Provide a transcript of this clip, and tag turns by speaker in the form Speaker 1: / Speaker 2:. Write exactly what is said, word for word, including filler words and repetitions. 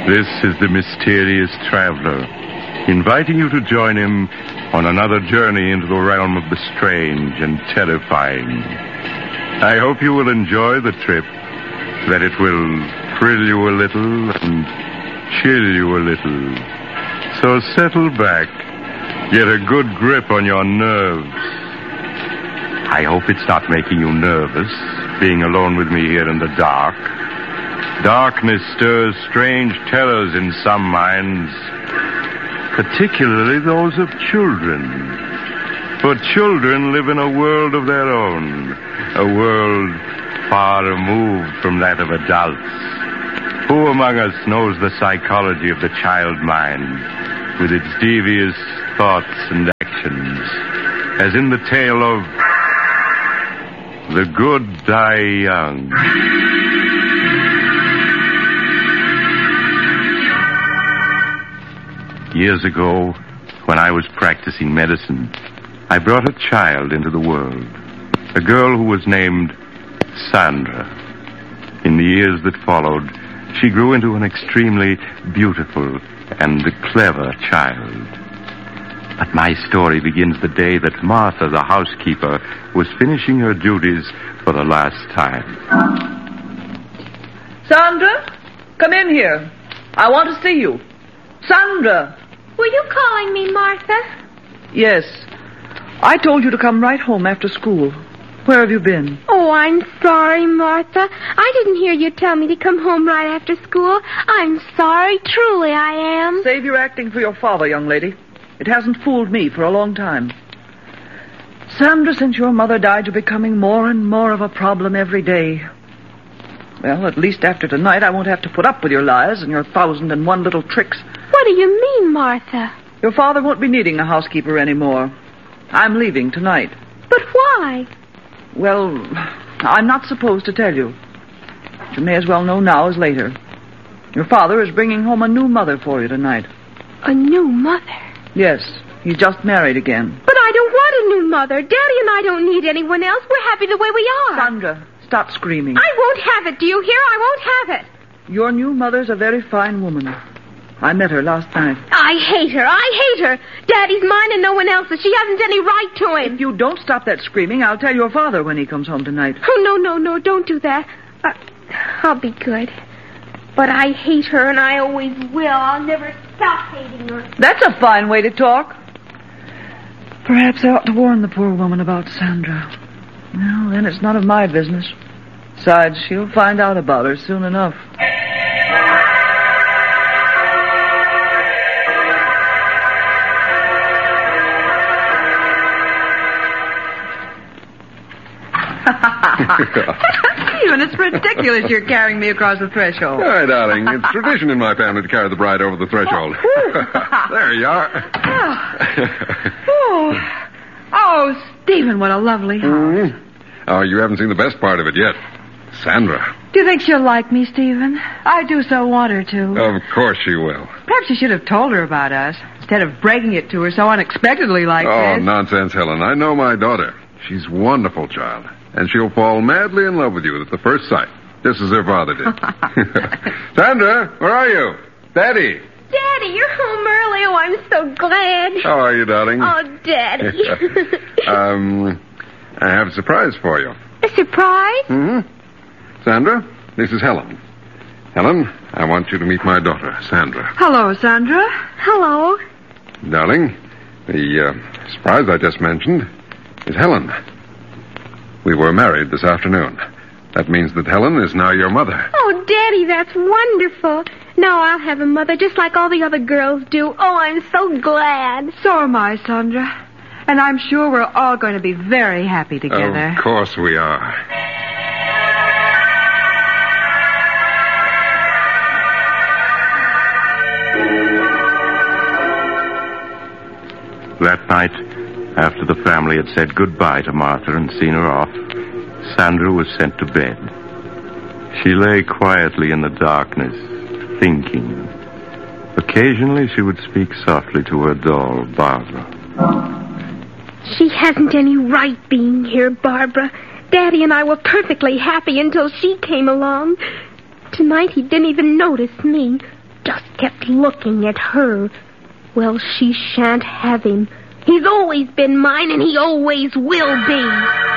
Speaker 1: This is the mysterious traveler, inviting you to join him on another journey into the realm of the strange and terrifying. I hope you will enjoy the trip, that it will thrill you a little and chill you a little. So settle back, get a good grip on your nerves. I hope it's not making you nervous, being alone with me here in the dark. Darkness stirs strange terrors in some minds, particularly those of children. For children live in a world of their own, a world far removed from that of adults. Who among us knows the psychology of the child mind, with its devious thoughts and actions, as in the tale of The Good Die Young. Years ago, when I was practicing medicine, I brought a child into the world, a girl who was named Sandra. In the years that followed, she grew into an extremely beautiful and clever child. But my story begins the day that Martha, the housekeeper, was finishing her duties for the last time.
Speaker 2: Sandra, come in here. I want to see you. Sandra!
Speaker 3: Were you calling me, Martha?
Speaker 2: Yes. I told you to come right home after school. Where have you been?
Speaker 3: Oh, I'm sorry, Martha. I didn't hear you tell me to come home right after school. I'm sorry, truly I am.
Speaker 2: Save your acting for your father, young lady. It hasn't fooled me for a long time. Sandra, since your mother died, you're becoming more and more of a problem every day. Well, at least after tonight, I won't have to put up with your lies and your thousand and one little tricks.
Speaker 3: What do you mean, Martha?
Speaker 2: Your father won't be needing a housekeeper anymore. I'm leaving tonight.
Speaker 3: But why?
Speaker 2: Well, I'm not supposed to tell you. But you may as well know now as later. Your father is bringing home a new mother for you tonight.
Speaker 3: A new mother?
Speaker 2: Yes, he's just married again.
Speaker 3: But I don't want a new mother. Daddy and I don't need anyone else. We're happy the way we are.
Speaker 2: Sandra, stop screaming.
Speaker 3: I won't have it. Do you hear? I won't have it.
Speaker 2: Your new mother's a very fine woman. I met her last night.
Speaker 3: I hate her. I hate her. Daddy's mine and no one else's. She hasn't any right to him.
Speaker 2: If you don't stop that screaming, I'll tell your father when he comes home tonight.
Speaker 3: Oh, no, no, no. Don't do that. Uh, I'll be good. But I hate her, and I always will. I'll never stop hating her.
Speaker 2: That's a fine way to talk. Perhaps I ought to warn the poor woman about Sandra. Well, then it's none of my business. Besides, she'll find out about her soon enough.
Speaker 4: Stephen, it's ridiculous you're carrying me across the threshold.
Speaker 5: All right, darling. It's tradition in my family to carry the bride over the threshold. There you are.
Speaker 4: Oh. oh. Oh, Stephen, what a lovely house.
Speaker 5: Mm-hmm. Oh, you haven't seen the best part of it yet. Sandra.
Speaker 4: Do you think she'll like me, Stephen? I do so want her to.
Speaker 5: Of course she will.
Speaker 4: Perhaps you should have told her about us, instead of breaking it to her so unexpectedly like
Speaker 5: oh,
Speaker 4: this.
Speaker 5: Oh, nonsense, Helen. I know my daughter. She's a wonderful child. And she'll fall madly in love with you at the first sight, just as her father did. Sandra, where are you? Daddy.
Speaker 3: Daddy, you're home early. Oh, I'm so glad.
Speaker 5: How are you, darling?
Speaker 3: Oh, Daddy.
Speaker 5: um, I have a surprise for you.
Speaker 3: A surprise?
Speaker 5: Mm-hmm. Sandra, this is Helen. Helen, I want you to meet my daughter, Sandra.
Speaker 4: Hello, Sandra.
Speaker 3: Hello.
Speaker 5: Darling, the uh, surprise I just mentioned is Helen. We were married this afternoon. That means that Helen is now your mother.
Speaker 3: Oh, Daddy, that's wonderful. Now I'll have a mother just like all the other girls do. Oh, I'm so glad.
Speaker 4: So am I, Sandra. And I'm sure we're all going to be very happy together.
Speaker 5: Of course we are.
Speaker 1: That night, after the family had said goodbye to Martha and seen her off, Sandra was sent to bed. She lay quietly in the darkness, thinking. Occasionally she would speak softly to her doll, Barbara.
Speaker 3: She hasn't any right being here, Barbara. Daddy and I were perfectly happy until she came along. Tonight he didn't even notice me. just kept looking at her. Well, she shan't have him. He's always been mine, and he always will be.